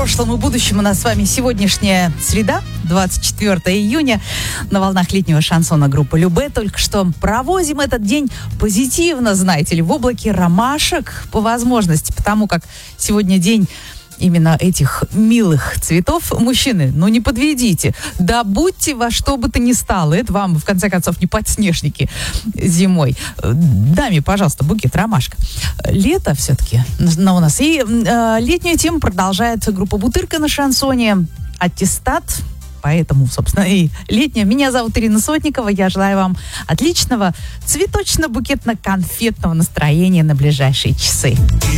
прошлом и будущем. У нас с вами сегодняшняя среда, 24 июня. На волнах летнего шансона группы Любэ. Только что проводим этот день позитивно, знаете ли, в облаке ромашек по возможности. Потому как сегодня день именно этих милых цветов. Мужчины, ну не подведите. Добудьте во что бы то ни стало. Это вам, в конце концов, не подснежники зимой. Даме, пожалуйста, букет ромашка. Лето все-таки у нас. И летнюю тему продолжает группа «Бутырка» на шансоне. Аттестат. Поэтому, собственно, и летняя. Меня зовут Ирина Сотникова. Я желаю вам отличного цветочно-букетно-конфетного настроения на ближайшие часы.